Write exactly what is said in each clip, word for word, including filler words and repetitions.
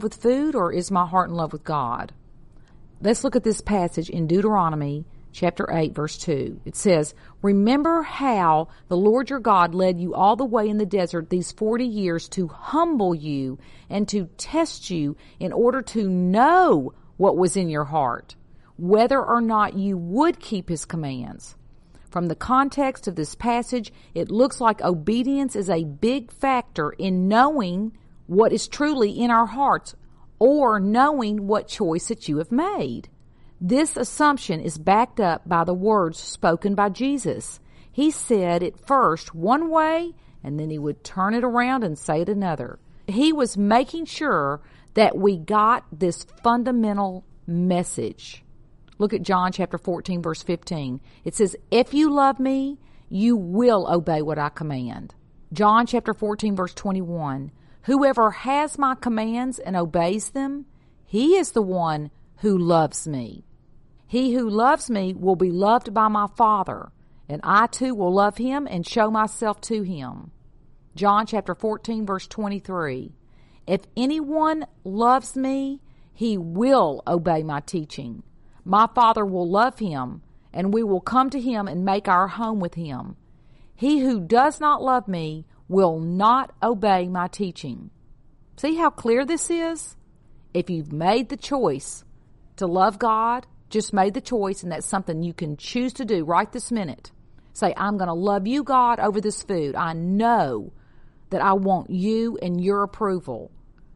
with food, or is my heart in love with God? Let's look at this passage in Deuteronomy chapter eight, verse two. It says, remember how the Lord your God led you all the way in the desert these forty years to humble you and to test you in order to know what was in your heart, whether or not you would keep his commands. From the context of this passage, it looks like obedience is a big factor in knowing what is truly in our hearts, or knowing what choice that you have made. This assumption is backed up by the words spoken by Jesus. He said it first one way, and then he would turn it around and say it another. He was making sure that we got this fundamental message. Look at John chapter fourteen, verse fifteen. It says, if you love me, you will obey what I command. John chapter fourteen, verse twenty-one. Whoever has my commands and obeys them, he is the one who loves me. He who loves me will be loved by my Father, and I too will love him and show myself to him. John chapter fourteen, verse twenty-three. If anyone loves me, he will obey my teaching. My Father will love him, and we will come to him and make our home with him. He who does not love me will not obey my teaching. See how clear this is? If you've made the choice to love God, just made the choice, and that's something you can choose to do right this minute. Say, I'm going to love you, God, over this food. I know that I want you and your approval.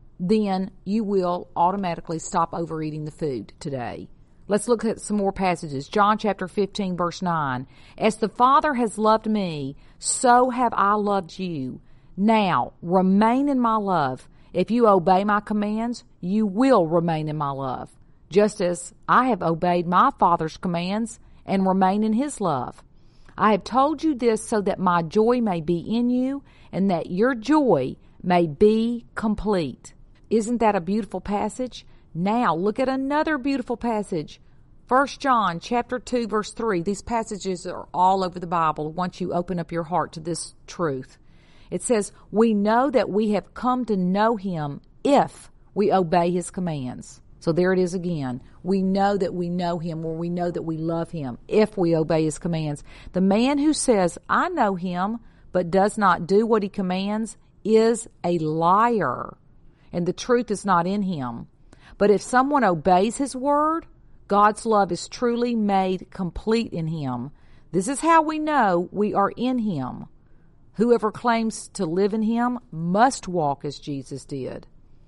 Then you will automatically stop overeating the food today. Let's look at some more passages. John chapter fifteen, verse nine. As the Father has loved me, so have I loved you. Now, remain in my love. If you obey my commands, you will remain in my love, just as I have obeyed my Father's commands and remain in his love. I have told you this so that my joy may be in you and that your joy may be complete. Isn't that a beautiful passage? Now look at another beautiful passage. First John chapter two, verse three. These passages are all over the Bible once you open up your heart to this truth. It says, we know that we have come to know him if we obey his commands. So there it is again. We know that we know him, or we know that we love him if we obey his commands. The man who says, I know him, but does not do what he commands is a liar, and the truth is not in him. But if someone obeys his word, God's love is truly made complete in him. This is how we know we are in him. Whoever claims to live in him must walk as Jesus did.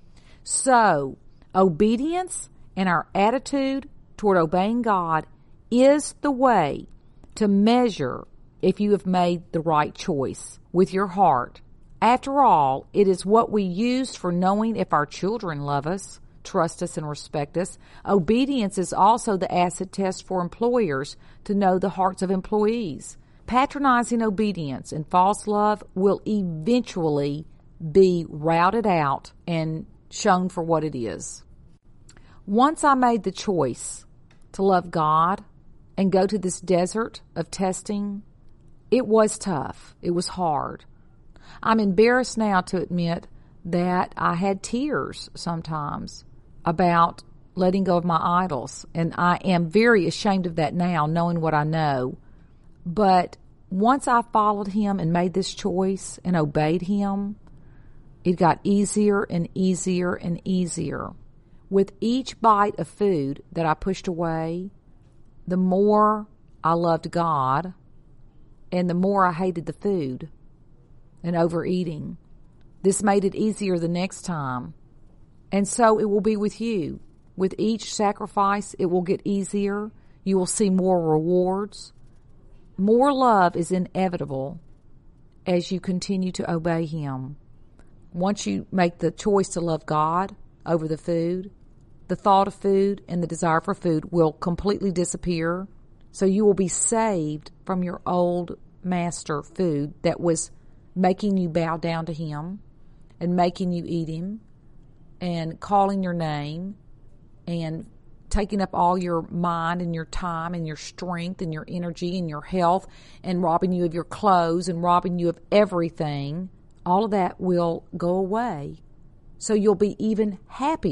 So, obedience and our attitude toward obeying God is the way to measure if you have made the right choice with your heart. After all, it is what we use for knowing if our children love us, trust us, and respect us. Obedience is also the acid test for employers to know the hearts of employees. Patronizing obedience and false love will eventually be routed out and shown for what it is. Once I made the choice to love God and go to this desert of testing, it was tough. It was hard. I'm embarrassed now to admit that I had tears sometimes about letting go of my idols, and I am very ashamed of that now, knowing what I know. But once I followed him and made this choice and obeyed him, it got easier and easier and easier. With each bite of food that I pushed away, the more I loved God and the more I hated the food and overeating. This made it easier the next time. And so it will be with you. With each sacrifice, it will get easier. You will see more rewards. More love is inevitable as you continue to obey him. Once you make the choice to love God over the food, the thought of food and the desire for food will completely disappear. So you will be saved from your old master food that was making you bow down to him and making you eat him and calling your name and taking up all your mind and your time and your strength and your energy and your health and robbing you of your clothes and robbing you of everything. All of that will go away. So you'll be even happier.